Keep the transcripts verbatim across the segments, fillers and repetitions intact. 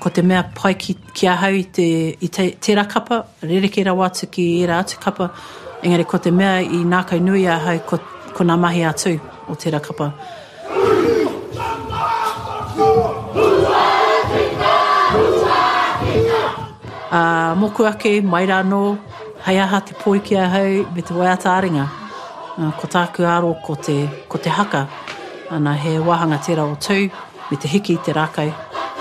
ko te mea pai ki, ki a hau i te, i te tērā kapa, rereke rawa atu ki i ra atu kapa, engari ko te mea i nākau nui a hau ko, ko nā mahi atu o tērā kapa. Uh, moku ake, mai rā no, hei aha te poi ki a hau me te waiata aringa. Uh, ko tāku aro ko te, ko te haka, ana he wahanga tērā o tū, me te hiki te rākau.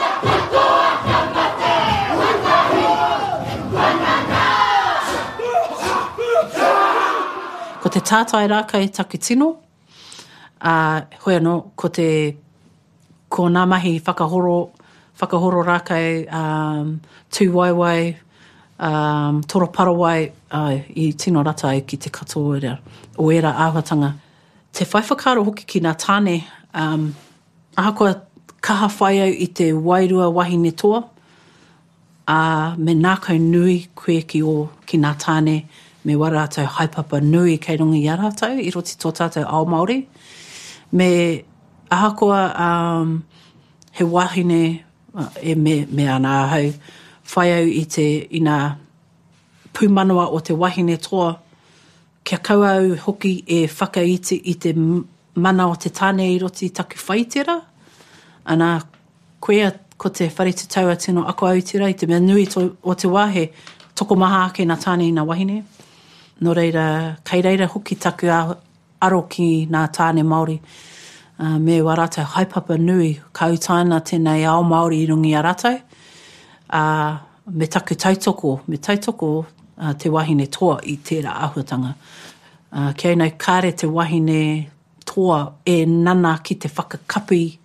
Ko te tātai rākau taku tino, uh, hoi anō, ko te, ko nā mahi whakahoro, whakahoro rākau, um, tū waiwai, um, toro parawai, uh, i tino rata ai ki te katoa o era āhuatanga. Te whai whakaro hoki ki nā tāne, um, ahakoa kaha whai au i te wairua wahine toa, uh, me nākau nui koe ki o ki nā tāne, me wara atau haipapa nui kei rongi i a rātau, i roti tō tātou ao Māori. Me ahakoa um, he wahine, uh, e me, me ana ahau, whai au i te ina pūmanua o te wahine toa, kia kauau hoki e whakaiti i te mana o te tāne i roti taku whaitera. Ana koea ko te wharete taua tino ako autira i te mea nui to, o te wahe, toko maha ake nā tāne i nā wahine. No reira, kei reira hoki taku aro ki nā tāne Māori. Uh, me wa rātou haipapa nui, kautaina tēnei ao Māori i rungi a rātou. Uh, me taku tautoko, me tautoko uh, te wahine toa i tērā āhuatanga. Uh, kia inau kāre te wahine toa e nana ki te whakakapi